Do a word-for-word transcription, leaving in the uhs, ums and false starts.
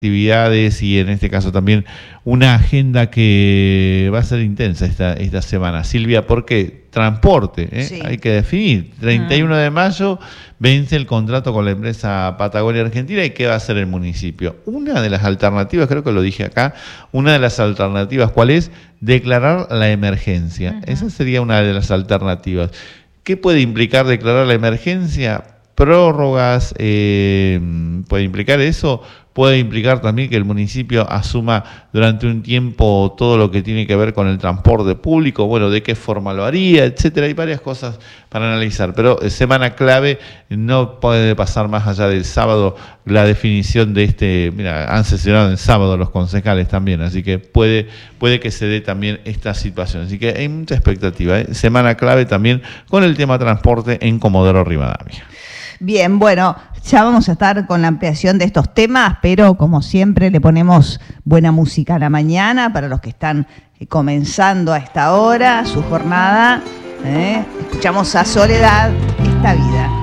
actividades y en este caso también una agenda que va a ser intensa esta, esta semana. Silvia, ¿por qué? Transporte, ¿eh? Sí. Hay que definir. treinta y uno de mayo vence el contrato con la empresa Patagonia Argentina. ¿Y qué va a hacer el municipio? Una de las alternativas, creo que lo dije acá, una de las alternativas, ¿cuál es? Declarar la emergencia. Uh-huh. Esa sería una de las alternativas. ¿Qué puede implicar declarar la emergencia? Prórrogas, eh, puede implicar eso, puede implicar también que el municipio asuma durante un tiempo todo lo que tiene que ver con el transporte público, bueno, de qué forma lo haría, etcétera. Hay varias cosas para analizar, pero semana clave, no puede pasar más allá del sábado la definición de este, mira, han sesionado en sábado los concejales también, así que puede, puede que se dé también esta situación, así que hay mucha expectativa, ¿eh? Semana clave también con el tema transporte en Comodoro Rivadavia. Bien, bueno, ya vamos a estar con la ampliación de estos temas, pero como siempre le ponemos buena música a la mañana para los que están comenzando a esta hora su jornada. ¿eh? Escuchamos a Soledad, Esta Vida.